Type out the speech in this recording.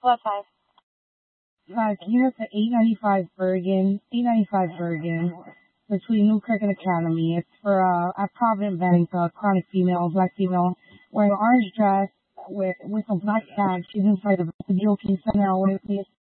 Plus five. Can you have the 895 Bergen between Newkirk and Academy. It's for a Provident Bank, a chronic female, black female, wearing an orange dress with a black tag. She's inside the vestibule. Can you send her away, please?